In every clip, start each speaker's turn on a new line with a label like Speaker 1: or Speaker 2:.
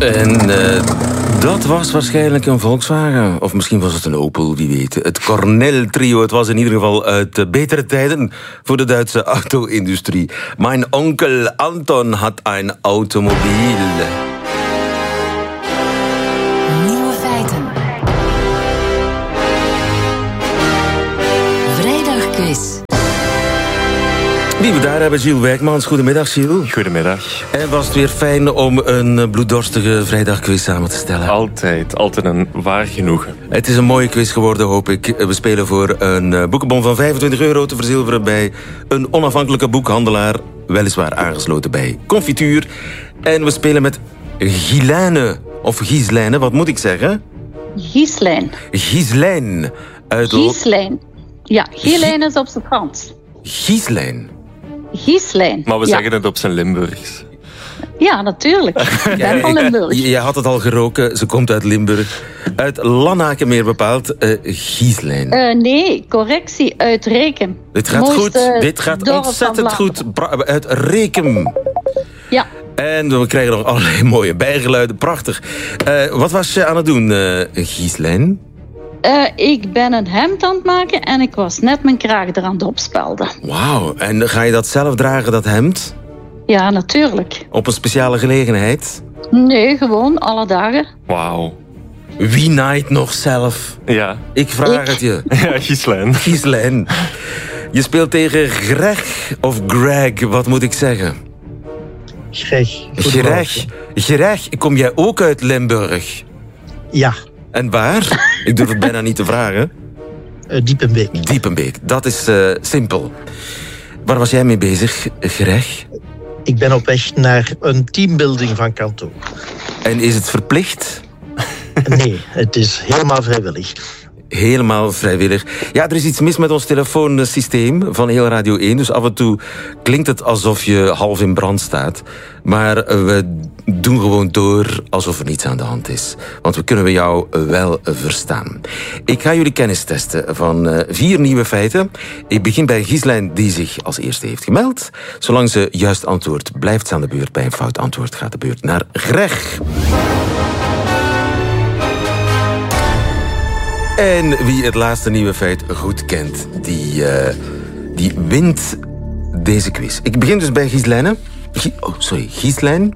Speaker 1: En dat was waarschijnlijk een Volkswagen. Of misschien was het een Opel, wie weet. Het Cornell Trio, het was in ieder geval uit betere tijden voor de Duitse auto-industrie. Mijn onkel Anton had een automobiel.
Speaker 2: Nieuwe feiten. Vrijdagquiz.
Speaker 1: Wie we daar hebben, Gilles Wijkmans. Goedemiddag, Gilles.
Speaker 3: Goedemiddag.
Speaker 1: En was het weer fijn om een bloeddorstige vrijdagquiz samen te stellen?
Speaker 3: Altijd een waar genoegen.
Speaker 1: Het is een mooie quiz geworden, hoop ik. We spelen voor een boekenbon van €25 te verzilveren bij een onafhankelijke boekhandelaar. Weliswaar aangesloten bij Confituur. En we spelen met Gislaine. Of Gislaine, wat moet ik zeggen?
Speaker 4: Gislijn.
Speaker 1: Gislijn.
Speaker 4: Gislijn. Ja, Gislijn is op zijn Frans.
Speaker 1: Gislijn.
Speaker 4: Gislijn.
Speaker 3: Maar we
Speaker 4: ja.
Speaker 3: zeggen het op zijn Limburgs.
Speaker 4: Ja, natuurlijk. Ik ben van Limburg.
Speaker 1: Je had het al geroken, ze komt uit Limburg. Uit Lanaken meer bepaald. Gislijn.
Speaker 4: Nee, correctie, uit Rekem.
Speaker 1: Dit gaat goed. Dit gaat ontzettend goed. Uit Rekem.
Speaker 4: Ja.
Speaker 1: En we krijgen nog allerlei mooie bijgeluiden. Prachtig. Wat was je aan het doen, Gislijn?
Speaker 4: Ik ben een hemd aan het maken en ik was net mijn kraag er aan het opspelden.
Speaker 1: Wauw. En ga je dat zelf dragen, dat hemd?
Speaker 4: Ja, natuurlijk.
Speaker 1: Op een speciale gelegenheid?
Speaker 4: Nee, gewoon alle dagen.
Speaker 3: Wauw.
Speaker 1: Wie naait nog zelf?
Speaker 3: Ja.
Speaker 1: Ik vraag het je.
Speaker 3: Ja, Gislijn.
Speaker 1: Gislijn. Je speelt tegen Greg of Greg, wat moet ik zeggen? Greg, kom jij ook uit Limburg?
Speaker 5: Ja.
Speaker 1: En waar? Ik durf het bijna niet te vragen.
Speaker 5: Diepenbeek.
Speaker 1: Diepenbeek, dat is simpel. Waar was jij mee bezig, Greg?
Speaker 5: Ik ben op weg naar een teambuilding van kantoor.
Speaker 1: En is het verplicht?
Speaker 5: Nee, het is helemaal vrijwillig.
Speaker 1: Helemaal vrijwillig. Ja, er is iets mis met ons telefoonsysteem van heel Radio 1. Dus af en toe klinkt het alsof je half in brand staat. Maar we doen gewoon door alsof er niets aan de hand is. Want we kunnen jou wel verstaan. Ik ga jullie kennis testen van 4 nieuwe feiten. Ik begin bij Gislijn, die zich als eerste heeft gemeld. Zolang ze juist antwoordt, blijft ze aan de beurt. Bij een fout antwoord gaat de beurt naar Greg. En wie het laatste nieuwe feit goed kent, die wint deze quiz. Ik begin dus bij Gislijn. Gislijn.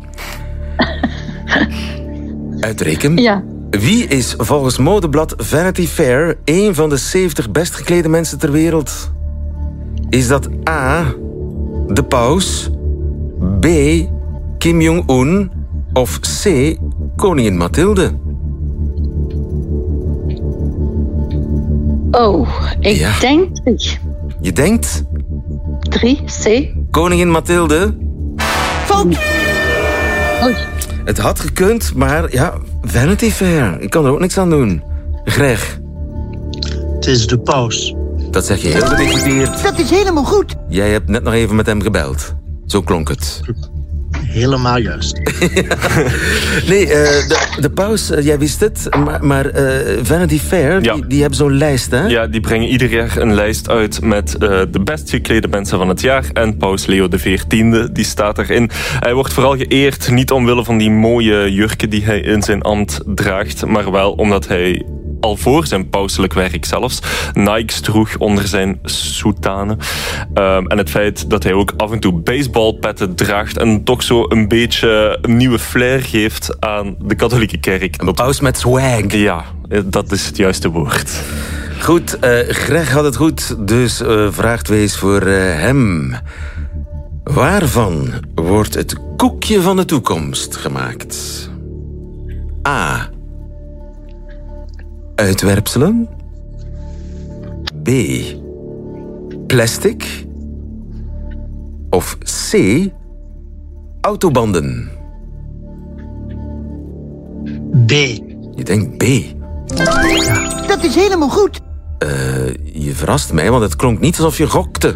Speaker 1: Uit Rekem.
Speaker 4: Ja.
Speaker 1: Wie is volgens modeblad Vanity Fair een van de 70 best geklede mensen ter wereld? Is dat A, de paus, B, Kim Jong-un of C, koningin Mathilde?
Speaker 4: Oh, ik denk 3.
Speaker 1: Je denkt?
Speaker 4: 3, C.
Speaker 1: Koningin Mathilde?
Speaker 4: Fout! Oei.
Speaker 1: Het had gekund, maar ja, Vanity Fair. Ik kan er ook niks aan doen. Greg.
Speaker 5: Het is de paus.
Speaker 1: Dat zeg je heel gedecideerd.
Speaker 6: Dat is helemaal goed.
Speaker 1: Jij hebt net nog even met hem gebeld. Zo klonk het.
Speaker 5: Helemaal juist.
Speaker 1: Nee, de paus, jij wist het. Maar Vanity Fair,
Speaker 3: Ja.
Speaker 1: die hebben zo'n lijst, hè?
Speaker 3: Ja, die brengen ieder jaar een lijst uit met de best geklede mensen van het jaar. En paus Leo XIV, die staat erin. Hij wordt vooral geëerd, niet omwille van die mooie jurken die hij in zijn ambt draagt, maar wel omdat hij al voor zijn pauselijk werk zelfs Nikes droeg onder zijn soutane. En het feit dat hij ook af en toe baseballpetten draagt en toch zo een beetje een nieuwe flair geeft aan de katholieke kerk.
Speaker 1: Een paus met swag.
Speaker 3: Ja, dat is het juiste woord.
Speaker 1: Goed, Greg had het goed, dus vraag 2 is voor hem. Waarvan wordt het koekje van de toekomst gemaakt? A. Uitwerpselen. B. Plastic. Of C. Autobanden.
Speaker 5: B.
Speaker 1: Je denkt B.
Speaker 6: Dat is helemaal goed.
Speaker 1: Je verrast mij, want het klonk niet alsof je gokte.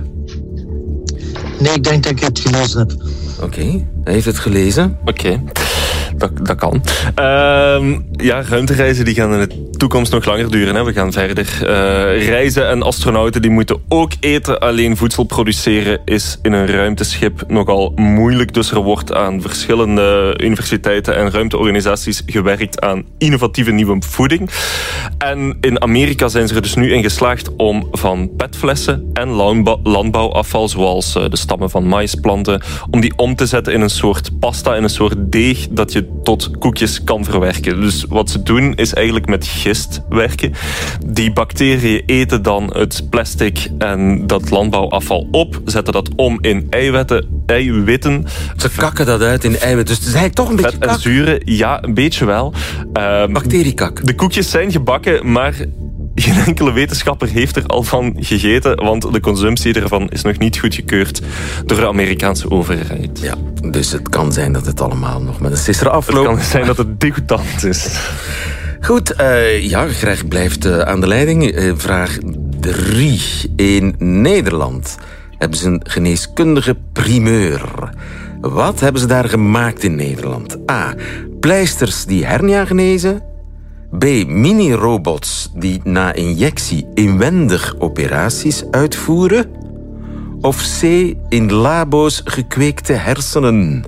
Speaker 5: Nee, ik denk dat ik het gelezen heb.
Speaker 1: Oké, hij heeft het gelezen.
Speaker 3: Oké. Dat kan. Ruimtereizen die gaan in de toekomst nog langer duren. Hè. We gaan verder reizen en astronauten die moeten ook eten. Alleen voedsel produceren is in een ruimteschip nogal moeilijk. Dus er wordt aan verschillende universiteiten en ruimteorganisaties gewerkt aan innovatieve nieuwe voeding. En in Amerika zijn ze er dus nu in geslaagd om van petflessen en landbouwafval, zoals de stammen van maisplanten, om die om te zetten in een soort pasta, in een soort deeg dat je tot koekjes kan verwerken. Dus wat ze doen is eigenlijk met gist werken. Die bacteriën eten dan het plastic en dat landbouwafval op, zetten dat om in eiwitten.
Speaker 1: Ze kakken dat uit in eiwitten, dus het is eigenlijk toch een beetje
Speaker 3: vet en zuren, ja, een beetje wel.
Speaker 1: Bacteriekak.
Speaker 3: De koekjes zijn gebakken, maar geen enkele wetenschapper heeft er al van gegeten, want de consumptie ervan is nog niet goedgekeurd door de Amerikaanse overheid.
Speaker 1: Ja, dus het kan zijn dat het allemaal nog met een sisser afloopt.
Speaker 3: Het kan zijn dat het degoutant is.
Speaker 1: Goed, Greg blijft aan de leiding. Vraag 3. In Nederland hebben ze een geneeskundige primeur. Wat hebben ze daar gemaakt in Nederland? A. Pleisters die hernia genezen. B. Mini-robots die na injectie inwendig operaties uitvoeren. Of C. In labo's gekweekte hersenen.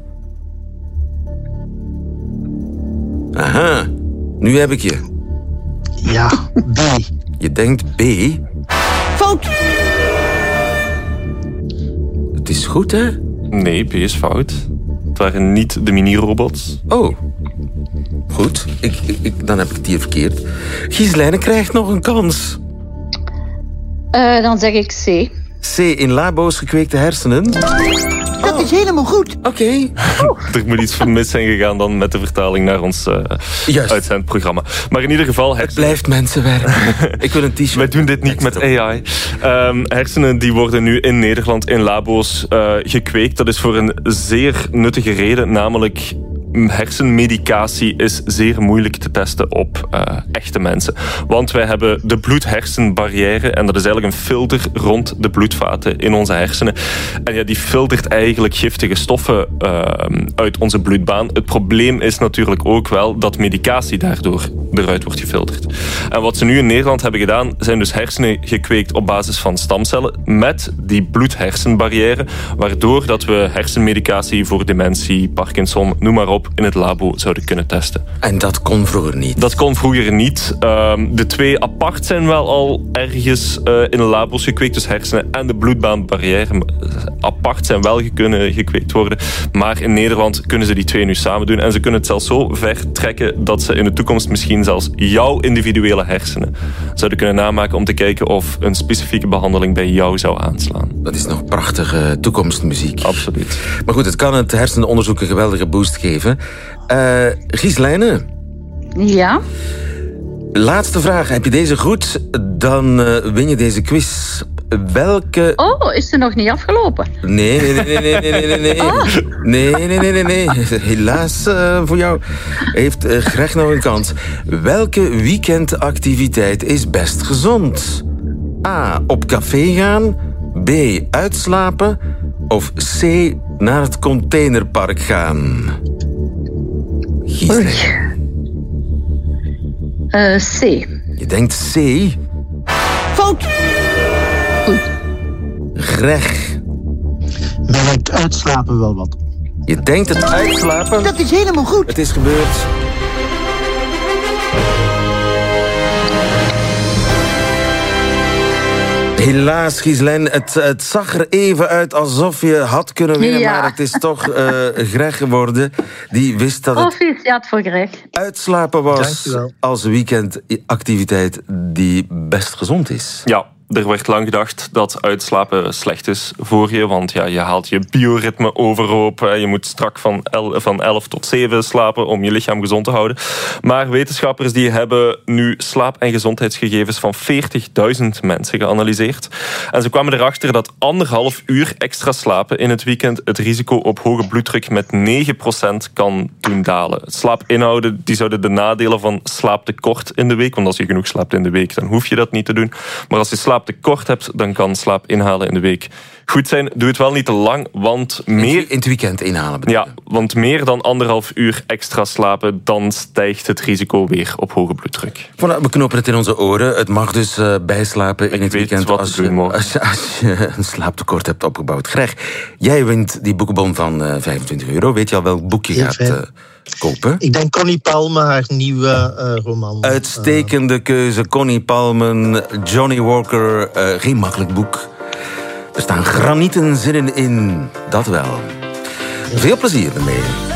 Speaker 1: Aha, nu heb ik je.
Speaker 5: Ja, B.
Speaker 1: Je denkt B.
Speaker 6: Fout.
Speaker 1: Het is goed, hè?
Speaker 3: Nee, B is fout. Het waren niet de mini-robots.
Speaker 1: Oh, goed. Dan heb ik het hier verkeerd. Gieslijne krijgt nog een kans.
Speaker 4: Dan zeg ik C.
Speaker 1: C. In labo's gekweekte hersenen.
Speaker 6: Dat is helemaal goed.
Speaker 1: Oké.
Speaker 3: Er moet iets mis zijn gegaan dan met de vertaling naar ons uitzendprogramma. Maar in ieder geval...
Speaker 1: Het blijft mensenwerk. Ik wil een t-shirt.
Speaker 3: Wij doen dit niet met AI. Hersenen die worden nu in Nederland in labo's gekweekt. Dat is voor een zeer nuttige reden, namelijk hersenmedicatie is zeer moeilijk te testen op echte mensen. Want wij hebben de bloed-hersenbarrière en dat is eigenlijk een filter rond de bloedvaten in onze hersenen. En ja, die filtert eigenlijk giftige stoffen uit onze bloedbaan. Het probleem is natuurlijk ook wel dat medicatie daardoor eruit wordt gefilterd. En wat ze nu in Nederland hebben gedaan, zijn dus hersenen gekweekt op basis van stamcellen met die bloed-hersenbarrière, waardoor dat we hersenmedicatie voor dementie, Parkinson, noem maar op, in het labo zouden kunnen testen.
Speaker 1: En dat kon vroeger niet?
Speaker 3: Dat kon vroeger niet. De twee apart zijn wel al ergens in labo's gekweekt, dus hersenen en de bloedbaanbarrière apart zijn wel kunnen gekweekt worden. Maar in Nederland kunnen ze die twee nu samen doen en ze kunnen het zelfs zo ver trekken dat ze in de toekomst misschien zelfs jouw individuele hersenen zouden kunnen namaken om te kijken of een specifieke behandeling bij jou zou aanslaan.
Speaker 1: Dat is nog prachtige toekomstmuziek.
Speaker 3: Absoluut.
Speaker 1: Maar goed, het kan het hersenonderzoek een geweldige boost geven. Gieslijne?
Speaker 4: Ja?
Speaker 1: Laatste vraag. Heb je deze goed, dan win je deze quiz. Welke...
Speaker 4: Oh, is ze nog niet afgelopen?
Speaker 1: Nee. Nee. Helaas voor jou heeft Greg nog een kans. Welke weekendactiviteit is best gezond? A. Op café gaan. B. Uitslapen. Of C. Naar het containerpark gaan.
Speaker 4: C.
Speaker 1: Je denkt C?
Speaker 6: Fout.
Speaker 4: Goed.
Speaker 1: Greg.
Speaker 5: Mij lijkt uitslapen wel wat.
Speaker 1: Je denkt het uitslapen?
Speaker 6: Dat is helemaal goed.
Speaker 1: Het is gebeurd. Helaas, Gislijn, het zag er even uit alsof je had kunnen winnen,
Speaker 4: Ja.
Speaker 1: maar het is toch Greg geworden. Die wist dat het
Speaker 4: Proficiat voor Greg.
Speaker 1: uitslapen was
Speaker 5: Dankjewel.
Speaker 1: als weekendactiviteit die best gezond is.
Speaker 3: Ja, er werd lang gedacht dat uitslapen slecht is voor je, want ja, je haalt je bioritme overhoop. Je moet strak van 11 tot 7 slapen om je lichaam gezond te houden. Maar wetenschappers die hebben nu slaap- en gezondheidsgegevens van 40.000 mensen geanalyseerd. En ze kwamen erachter dat 1,5 uur extra slapen in het weekend het risico op hoge bloeddruk met 9% kan doen dalen. Slaapinhouden die zouden de nadelen van slaaptekort in de week, want als je genoeg slaapt in de week, dan hoef je dat niet te doen. Maar als je slaaptekort hebt, dan kan slaap inhalen in de week goed zijn. Doe het wel niet te lang, want meer...
Speaker 1: In het weekend inhalen bedoel je?
Speaker 3: Ja, want meer dan 1,5 uur extra slapen, dan stijgt het risico weer op hoge bloeddruk.
Speaker 1: Voilà, we knopen het in onze oren. Het mag dus bijslapen in het weekend
Speaker 3: wat
Speaker 1: als
Speaker 3: te doen,
Speaker 1: je een slaaptekort hebt opgebouwd. Greg, jij wint die boekenbon van €25. Weet je al welk boek je
Speaker 5: Heel
Speaker 1: gaat
Speaker 5: fijn.
Speaker 1: kopen?
Speaker 5: Ik denk Connie Palme, haar nieuwe roman.
Speaker 1: Uitstekende keuze. Connie Palmen, Johnny Walker. Geen makkelijk boek. Er staan granieten zinnen in. Dat wel. Veel plezier ermee.